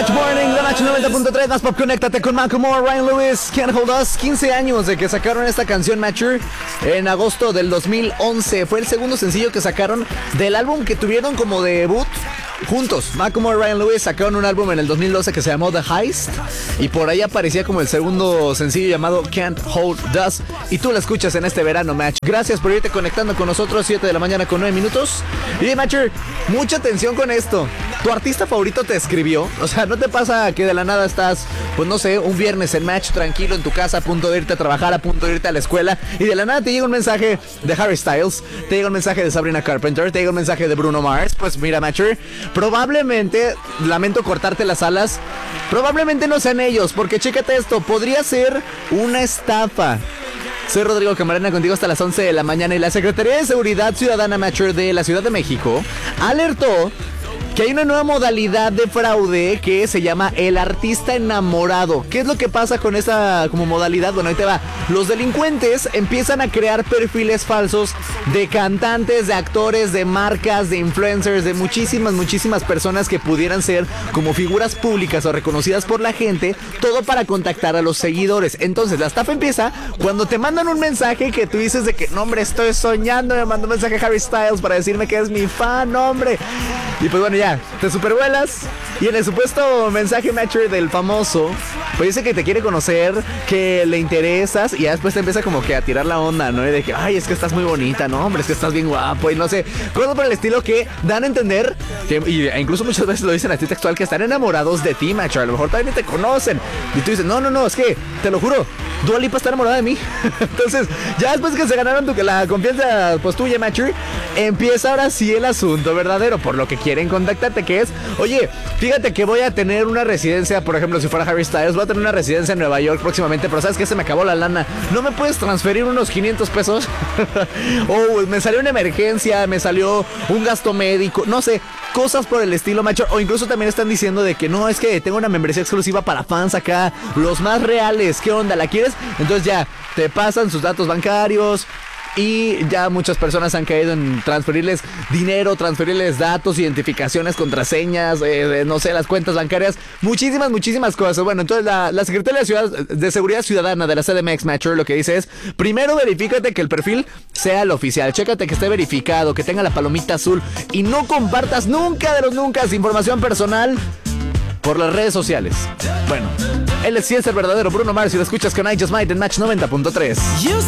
Match Morning, la Match 90.3, más pop, conéctate con Macklemore, Ryan Lewis, Can't Hold Us. 15 años de que sacaron esta canción, Matcher, en agosto del 2011. Fue el segundo sencillo que sacaron del álbum que tuvieron como debut juntos. Macklemore y Ryan Lewis sacaron un álbum en el 2012 que se llamó The Heist, y por ahí aparecía como el segundo sencillo llamado Can't Hold Us, y tú la escuchas en este verano, Match. Gracias por irte conectando con nosotros, 7 de la mañana con 9 minutos. Y Matcher, mucha atención con esto. ¿Tu artista favorito te escribió? O sea, ¿no te pasa que de la nada estás, pues no sé, un viernes en Match, tranquilo en tu casa, a punto de irte a trabajar, a punto de irte a la escuela, y de la nada te llega un mensaje de Harry Styles, te llega un mensaje de Sabrina Carpenter, te llega un mensaje de Bruno Mars? Pues mira, Matcher, probablemente, lamento cortarte las alas, probablemente no sean ellos, porque chécate esto, podría ser una estafa. Soy Rodrigo Camarena, contigo hasta las 11 de la mañana, y la Secretaría de Seguridad Ciudadana, Matcher, de la Ciudad de México alertó que hay una nueva modalidad de fraude que se llama el artista enamorado. ¿Qué es lo que pasa con esta como modalidad? Bueno, ahí te va. Los delincuentes empiezan a crear perfiles falsos de cantantes, de actores, de marcas, de influencers, de muchísimas personas que pudieran ser como figuras públicas o reconocidas por la gente, todo para contactar a los seguidores. Entonces la estafa empieza cuando te mandan un mensaje que tú dices de que, no hombre, estoy soñando, me mandó un mensaje Harry Styles para decirme que es mi fan, hombre. Y pues bueno, ya, te supervuelas, y en el supuesto mensaje Matcher del famoso, pues dice que te quiere conocer, que le interesas, y ya después te empieza como que a tirar la onda, ¿no? Y de que, ay, es que estás muy bonita, no, hombre, es que estás bien guapo, y no sé, cosas por el estilo que dan a entender, que, e incluso muchas veces lo dicen así textual, que están enamorados de ti, Matcher. A lo mejor también te conocen, y tú dices, no, es que, te lo juro, Dua Lipa está enamorada de mí. Entonces, ya después que se ganaron la confianza, pues tuya, Matcher, empieza ahora sí el asunto verdadero, por lo que quieren contactarte, que es, oye, fíjate que voy a tener una residencia, por ejemplo, si fuera Harry Styles, voy a tener una residencia en Nueva York próximamente, pero ¿sabes qué? Se me acabó la lana, ¿no me puedes transferir unos 500 pesos? O me salió una emergencia, me salió un gasto médico, no sé, cosas por el estilo, Matcher. O incluso también están diciendo de que no, es que tengo una membresía exclusiva para fans acá, los más reales, ¿qué onda? ¿La quieres? Entonces ya, te pasan sus datos bancarios, y ya muchas personas han caído en transferirles dinero, transferirles datos, identificaciones, contraseñas, no sé, las cuentas bancarias, muchísimas cosas. Bueno, entonces la Secretaría de Seguridad Ciudadana de la CDMX, Matcher, lo que dice es, primero verifícate que el perfil sea el oficial, chécate que esté verificado, que tenga la palomita azul, y no compartas nunca de los nunca información personal por las redes sociales. Bueno, él sí es el verdadero Bruno Mars, y lo escuchas con I Just Might en Match 90.3.